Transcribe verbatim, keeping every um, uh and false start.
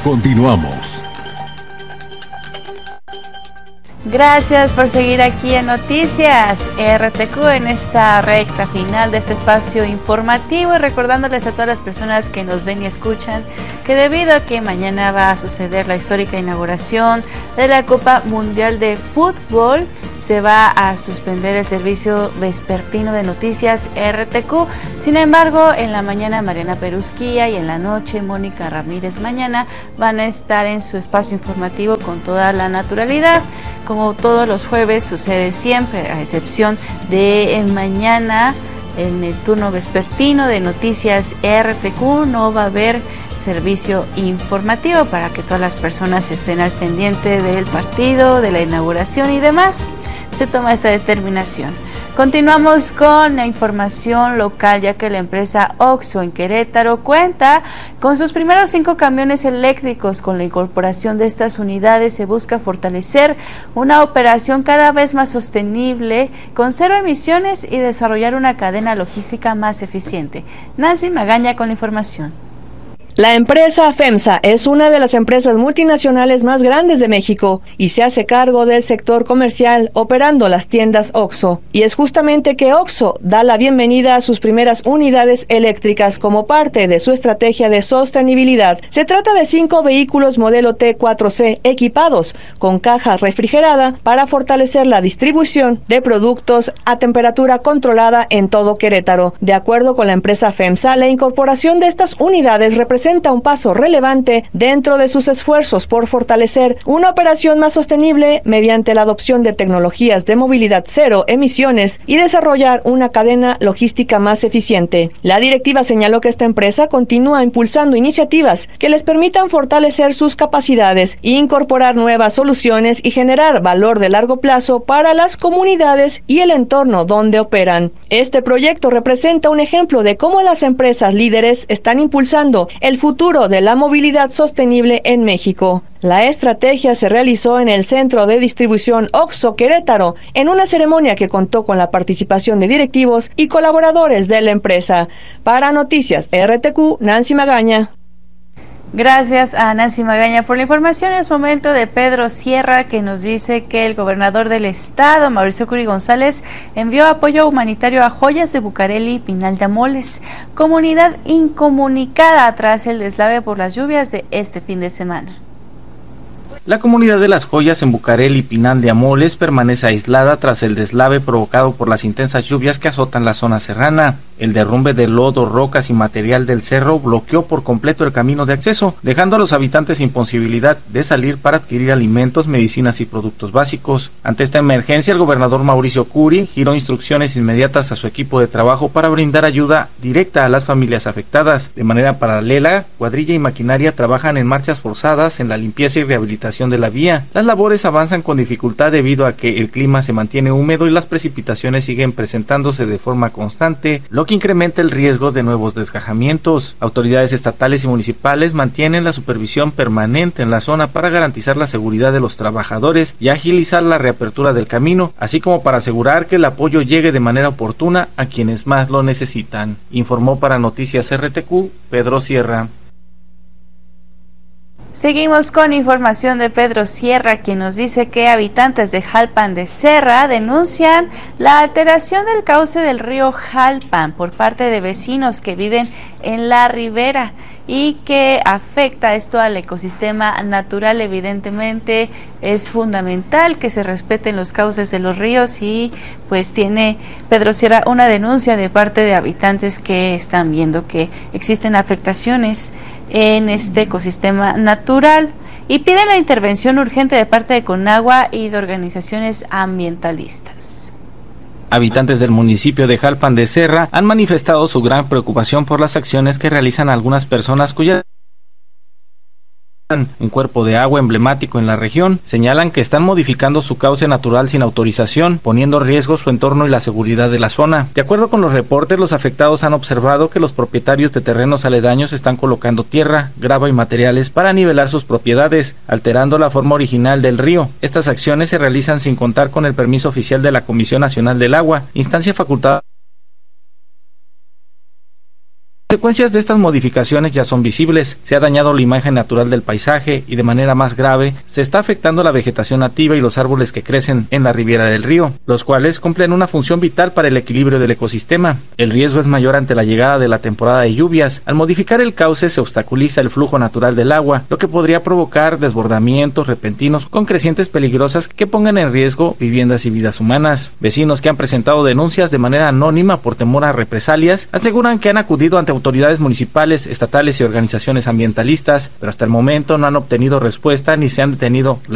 Continuamos. Gracias por seguir aquí en Noticias R T Q en esta recta final de este espacio informativo, y recordándoles a todas las personas que nos ven y escuchan que debido a que mañana va a suceder la histórica inauguración de la Copa Mundial de Fútbol, se va a suspender el servicio vespertino de Noticias R T Q. Sin embargo, en la mañana Mariana Perusquía y en la noche Mónica Ramírez Mañana van a estar en su espacio informativo con toda la naturalidad. Como todos los jueves sucede siempre, a excepción de en mañana, en el turno vespertino de Noticias R T Q, no va a haber servicio informativo para que todas las personas estén al pendiente del partido, de la inauguración y demás. Se toma esta determinación. Continuamos con la información local, ya que la empresa OXXO en Querétaro cuenta con sus primeros cinco camiones eléctricos. Con la incorporación de estas unidades se busca fortalecer una operación cada vez más sostenible, con cero emisiones, y desarrollar una cadena logística más eficiente. Nancy Magaña con la información. La empresa FEMSA es una de las empresas multinacionales más grandes de México y se hace cargo del sector comercial operando las tiendas OXXO. Y es justamente que OXXO da la bienvenida a sus primeras unidades eléctricas como parte de su estrategia de sostenibilidad. Se trata de cinco vehículos modelo T cuatro C equipados con caja refrigerada para fortalecer la distribución de productos a temperatura controlada en todo Querétaro. De acuerdo con la empresa FEMSA, la incorporación de estas unidades representa presenta un paso relevante dentro de sus esfuerzos por fortalecer una operación más sostenible mediante la adopción de tecnologías de movilidad cero emisiones y desarrollar una cadena logística más eficiente. La directiva señaló que esta empresa continúa impulsando iniciativas que les permitan fortalecer sus capacidades, incorporar nuevas soluciones y generar valor de largo plazo para las comunidades y el entorno donde operan. Este proyecto representa un ejemplo de cómo las empresas líderes están impulsando el futuro de la movilidad sostenible en México. La estrategia se realizó en el Centro de Distribución OXXO Querétaro, en una ceremonia que contó con la participación de directivos y colaboradores de la empresa. Para Noticias R T Q, Nancy Magaña. Gracias a Nancy Magaña por la información. Es momento de Pedro Sierra, que nos dice que el gobernador del estado, Mauricio Curi González, envió apoyo humanitario a Joyas de Bucareli y Pinal de Amoles, comunidad incomunicada tras el deslave por las lluvias de este fin de semana. La comunidad de Las Joyas en Bucareli y Pinal de Amoles permanece aislada tras el deslave provocado por las intensas lluvias que azotan la zona serrana. El derrumbe de lodo, rocas y material del cerro bloqueó por completo el camino de acceso, dejando a los habitantes sin posibilidad de salir para adquirir alimentos, medicinas y productos básicos. Ante esta emergencia, el gobernador Mauricio Curi giró instrucciones inmediatas a su equipo de trabajo para brindar ayuda directa a las familias afectadas. De manera paralela, cuadrilla y maquinaria trabajan en marchas forzadas en la limpieza y rehabilitación de la vía. Las labores avanzan con dificultad debido a que el clima se mantiene húmedo y las precipitaciones siguen presentándose de forma constante, lo que incrementa el riesgo de nuevos desgajamientos. Autoridades estatales y municipales mantienen la supervisión permanente en la zona para garantizar la seguridad de los trabajadores y agilizar la reapertura del camino, así como para asegurar que el apoyo llegue de manera oportuna a quienes más lo necesitan. Informó para Noticias R T Q, Pedro Sierra. Seguimos con información de Pedro Sierra, quien nos dice que habitantes de Jalpan de Serra denuncian la alteración del cauce del río Jalpan por parte de vecinos que viven en la ribera y que afecta esto al ecosistema natural. Evidentemente es fundamental que se respeten los cauces de los ríos y pues tiene Pedro Sierra una denuncia de parte de habitantes que están viendo que existen afectaciones en este ecosistema natural y piden la intervención urgente de parte de Conagua y de organizaciones ambientalistas. Habitantes del municipio de Jalpan de Serra han manifestado su gran preocupación por las acciones que realizan algunas personas cuyas un cuerpo de agua emblemático en la región. Señalan que están modificando su cauce natural sin autorización, poniendo en riesgo su entorno y la seguridad de la zona. De acuerdo con los reportes, los afectados han observado que los propietarios de terrenos aledaños están colocando tierra, grava y materiales para nivelar sus propiedades, alterando la forma original del río. Estas acciones se realizan sin contar con el permiso oficial de la Comisión Nacional del Agua, instancia facultada Las consecuencias de estas modificaciones ya son visibles. Se ha dañado la imagen natural del paisaje y de manera más grave se está afectando la vegetación nativa y los árboles que crecen en la ribera del río, los cuales cumplen una función vital para el equilibrio del ecosistema. El riesgo es mayor ante la llegada de la temporada de lluvias. Al modificar el cauce se obstaculiza el flujo natural del agua, lo que podría provocar desbordamientos repentinos con crecientes peligrosas que pongan en riesgo viviendas y vidas humanas. Vecinos que han presentado denuncias de manera anónima por temor a represalias aseguran que han acudido ante autoridades municipales, estatales y organizaciones ambientalistas, pero hasta el momento no han obtenido respuesta ni se han detenido